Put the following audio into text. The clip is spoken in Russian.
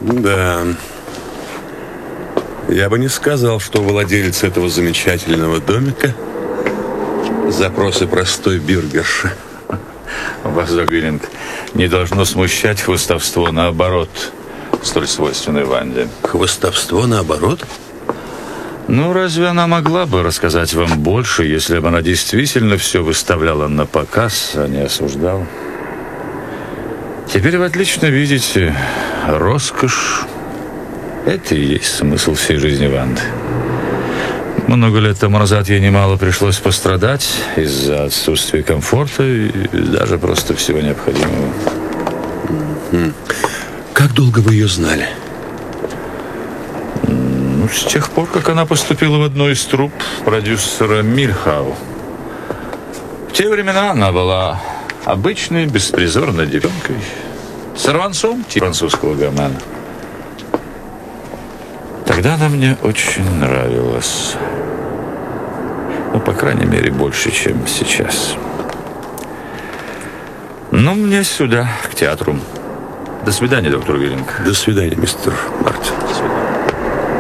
Да. Я бы не сказал, что владелец этого замечательного домика запросы простой бюргерши. Вас, Гвиллинг, не должно смущать хвостовство, наоборот, столь свойственной Ванде. Хвостовство наоборот? Ну, разве она могла бы рассказать вам больше, если бы она действительно все выставляла на показ, а не осуждала? Теперь вы отлично видите, роскошь – это и есть смысл всей жизни Ванды. Много лет тому назад ей немало пришлось пострадать из-за отсутствия комфорта и даже просто всего необходимого. Как долго вы ее знали? Ну, с тех пор, как она поступила в одну из труп продюсера Мильхау. В те времена она была обычной, беспризорной девчонкой, сорванцом типа французского гомана. Тогда она мне очень нравилась. Ну, по крайней мере, больше, чем сейчас. Ну, мне сюда, к театру. До свидания, доктор Гвиллинг. До свидания, мистер Мартин. До свидания.